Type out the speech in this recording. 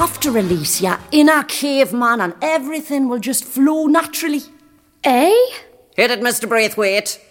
have to release you in a caveman and everything will just flow naturally. Eh? Hit it, Mr. Braithwaite.